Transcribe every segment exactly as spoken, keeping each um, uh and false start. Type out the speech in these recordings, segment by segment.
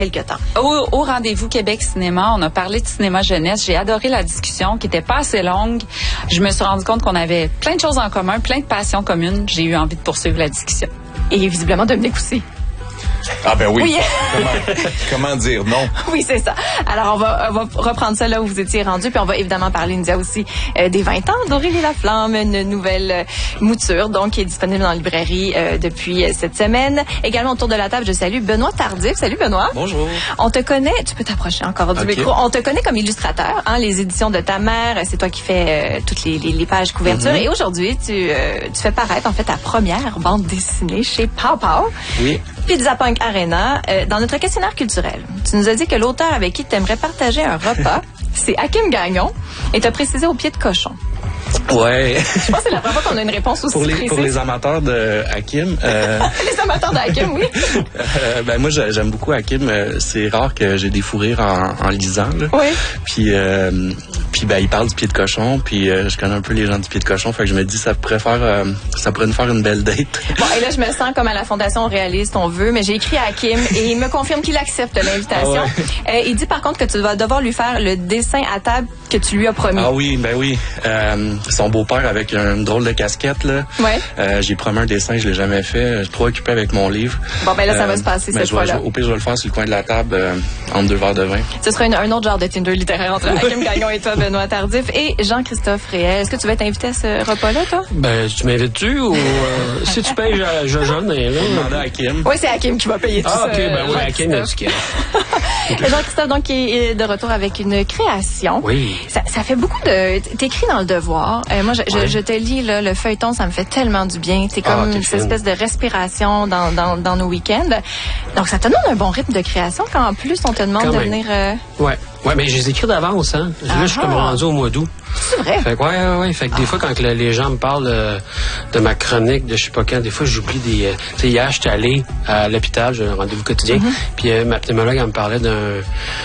quelque temps. Au, au Rendez-vous Québec Cinéma, on a parlé de cinéma jeunesse. J'ai adoré la discussion qui était pas assez longue. Je me suis rendu compte qu'on avait plein de choses en commun, plein de passions communes. J'ai eu envie de poursuivre la discussion. Et visiblement, Dominique aussi. Ah ben oui. Oui. comment, comment dire non? Oui, c'est ça. Alors, on va, on va reprendre ça là où vous étiez rendu, puis on va évidemment parler, Nidia, aussi euh, des vingt ans d'Aurélie Laflamme, une nouvelle euh, mouture, donc, qui est disponible dans la librairie euh, depuis euh, cette semaine. Également, autour de la table, je salue Benoît Tardif. Salut, Benoît. Bonjour. On te connaît, tu peux t'approcher encore du okay. micro. On te connaît comme illustrateur, hein, les éditions de ta mère, c'est toi qui fais euh, toutes les, les, les pages couverture. Mm-hmm. Et aujourd'hui, tu, euh, tu fais paraître, en fait, ta première bande dessinée chez Pow Pow. Oui. Pizza Punk Arena. Euh, dans notre questionnaire culturel, tu nous as dit que l'auteur avec qui tu aimerais partager un repas, c'est Hakim Gagnon, et tu as précisé au pied de cochon. Ouais. Je pense que c'est la première fois qu'on a une réponse aussi pour les, précise. Pour les amateurs de Hakim. Euh, les amateurs de Hakim, oui. euh, ben moi, j'aime beaucoup Hakim. C'est rare que j'ai des fous rires en, en lisant. Là. Oui. Puis, euh, puis ben, il parle du pied de cochon. Puis euh, je connais un peu les gens du pied de cochon. Fait que je me dis, ça pourrait faire, euh, ça pourrait nous faire une belle date. Bon, et là, je me sens comme à la Fondation Réaliste, on veut, mais j'ai écrit à Hakim et il me confirme qu'il accepte l'invitation. Ah ouais. euh, il dit par contre que tu vas devoir lui faire le dessin à table que tu lui as promis. Ah oui, ben oui. Euh, son beau-père avec une drôle de casquette, là. Ouais. Euh, j'ai promis un dessin, je l'ai jamais fait. Je suis trop occupé avec mon livre. Bon, ben là, ça euh, va se passer ben, cette fois-là. Au pire, je vais le faire sur le coin de la table, euh, entre deux verres de vin. Ce sera une, un autre genre de Tinder littéraire entre Hakim Gagnon et toi, Benoît Tardif, et Jean-Christophe Réel. Est-ce que tu vas être invité à ce repas-là, toi? Ben, tu m'invites-tu ou euh, si tu payes, je, je jeune, là. Demander à Hakim. Oui, c'est Hakim qui va payer tout ah, ça. Ah, OK, ben oui, Hakim, il a du qu'il okay. Jean-Christophe, donc, qui est de retour avec une création. Oui. Ça, ça fait beaucoup de... T'écris dans Le Devoir. Euh, moi, je, ouais. je, je te lis, là, le feuilleton, ça me fait tellement du bien. C'est comme ah, cette espèce de respiration dans, dans, dans nos week-ends. Donc, ça te donne un bon rythme de création quand, en plus, on te demande quand de même. venir... Euh... Ouais. Ouais, mais je les écris d'avance, hein. Là, je suis comme rendu au mois d'août. C'est vrai? Fait que, ouais, ouais, ouais. Fait que ah. des fois, quand le, les gens me parlent euh, de ma chronique, de je sais pas quand, des fois, j'oublie des... Euh, tu sais, hier, j'étais allé à l'hôpital, j'ai un rendez-vous quotidien, mm-hmm. puis euh, ma pneumologue, elle me parlait d'un...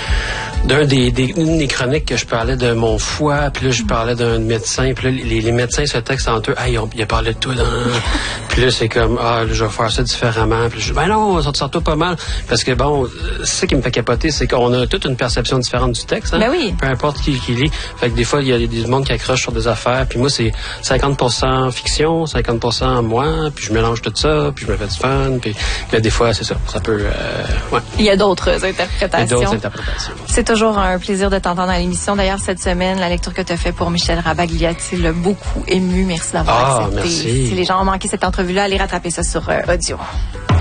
d'un des, des, une des chroniques que je parlais de mon foie, puis là, je parlais d'un médecin, puis là, les, les médecins se textent entre eux, ah, ils ont, il a parlé de toi dans... Puis là, c'est comme, ah, là, je vais faire ça différemment. Puis je dis, ben non, ça te sort pas mal. Parce que bon, c'est ça qui me fait capoter, c'est qu'on a toute une perception différente du texte, hein. Ben oui. Peu importe qui, qui lit. Fait que des fois, il y a des monde qui accrochent sur des affaires, puis moi, c'est cinquante pour cent fiction, cinquante pour cent moi, puis je mélange tout ça, puis je me fais du fun, puis là, des fois, c'est ça, ça peut, euh, ouais. Il y a d'autres interprétations. Il y a d'autres interprétations. C'est toujours un plaisir de t'entendre à l'émission. D'ailleurs, cette semaine, la lecture que tu as faite pour Michel Rabagliati l'a beaucoup ému. Merci d'avoir ah, accepté. Merci. Si les gens ont manqué cette entrevue-là, allez rattraper ça sur euh, audio.